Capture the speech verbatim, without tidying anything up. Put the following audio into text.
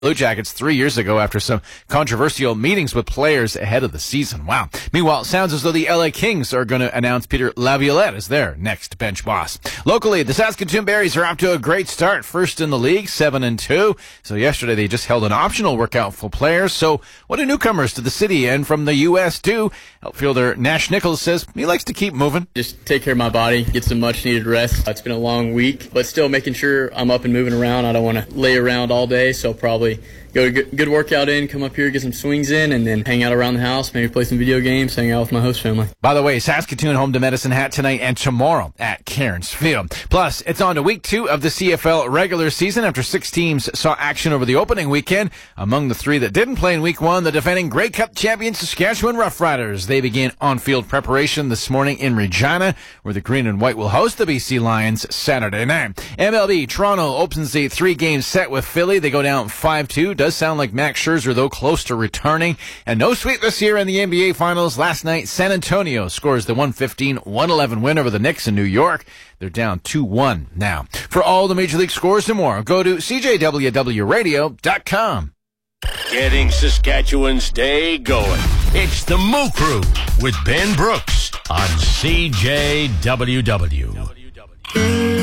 Blue Jackets three years ago after some controversial meetings with players ahead of the season. Wow. Meanwhile, it sounds as though the L A Kings are going to announce Peter Laviolette as their next bench boss. Locally, the Saskatoon Berries are off to a great start. First in the league, seven and two. So yesterday they just held an optional workout for players. So what do newcomers to the city and from the U S do? Outfielder Nash Nichols says he likes to keep moving. Just take care of my body, get some much needed rest. It's been a long week, but still making sure I'm up and moving around. I don't want to lay around all day, so probably go to good, good workout in, come up here, get some swings in, and then hang out around the house, maybe play some video games, hang out with my host family. By the way, Saskatoon home to Medicine Hat tonight and tomorrow at Cairns Field. Plus, it's on to week two of the C F L regular season after six teams saw action over the opening weekend. Among the three that didn't play in week one, the defending Grey Cup champion Saskatchewan Roughriders. They began on-field preparation this morning in Regina, where the green and white will host the B C Lions Saturday night. M L B, Toronto opens a three-game set with Philly. They go down five two. Does sound like Max Scherzer, though, close to returning. And no sweep this year in the N B A Finals. Last night, San Antonio scores the one fifteen one eleven win over the Knicks in New York. They're down two one now. For all the Major League scores and more, go to C J W W radio dot com. Getting Saskatchewan's day going. It's the Moo Crew with Ben Brooks on C J W W.